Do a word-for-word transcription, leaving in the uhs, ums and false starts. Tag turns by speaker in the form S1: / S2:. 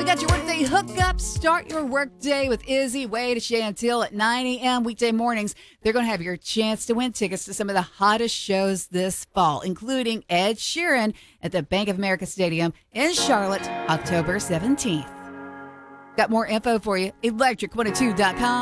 S1: We got your workday hookup. Start your workday with Izzy, Wade, Chantil at nine a.m. weekday mornings. They're going to have your chance to win tickets to some of the hottest shows this fall, including Ed Sheeran at the Bank of America Stadium in Charlotte, October seventeenth. Got more info for you, electric one oh two dot com.